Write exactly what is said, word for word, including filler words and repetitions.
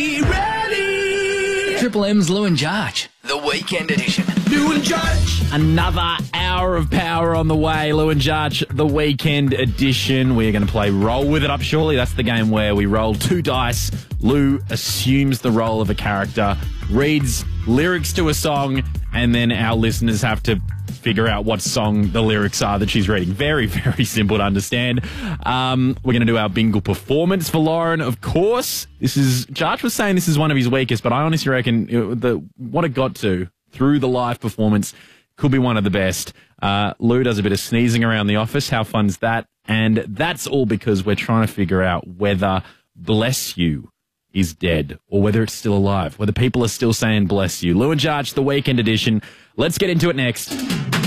Ready? Triple M's Lou and Jarch, the weekend edition. Lou and Jarch. Another hour of power on the way. Lou and Jarch, the weekend edition. We're going to play Roll With It Up Surely. That's the game where we roll two dice. Lou assumes the role of a character, reads lyrics to a song, and then our listeners have to figure out what song the lyrics are that she's reading. Very, very simple to understand. Um, we're going to do our bingo performance for Lauren, of course. This is, Jarch was saying this is one of his weakest, but I honestly reckon it, the what it got to through the live performance could be one of the best. Uh, Lou does a bit of sneezing around the office. How fun's that? And that's all because we're trying to figure out whether Bless You is dead or whether it's still alive, whether people are still saying bless you. Lou and Jarch, the weekend edition. Let's get into it next.